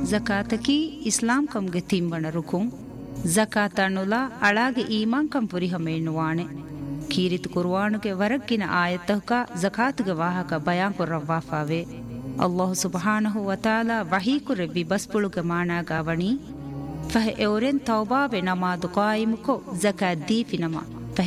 ಜಕಾತಕಿ ಇಸ್ಲಾಂ ಕಂಗೆ ತಿಂಬಣ ರುಕುಂ ಜಕಾತಣ್ಣುಲ ಅಳಾಗೆ ಈಮಾನ್ ಕಂ ಪುರಿಹ ಮೇಣುವಾಣೆ ಕೀರಿತು ಕುರ್ವಾನುಗೆ ವರಕ್ಕಿನ ಆಯತ್ತಹುಕ ಜಕಾತುಗೆ ವಾಹಕ ಬಯಾನ್ ಕೊರ್ರವ್ವಾಫಾವೆ ಅಲ್ಲಾಹು ಸುಬ್ಹಾನಹು ವತಾಲಾ ವಹೀಕುರೆವ್ವಿ ಬಸ್ಪುಳುಗೆ ಮಾಣಾಗಾವಣಿ ಫಹ ಎವರೆನ್ ತೌಬಾವೆ ನಮಾದು ಕಾಯಿಮುಕೊ ಜಕಾತ್ ದೀಫಿನಮ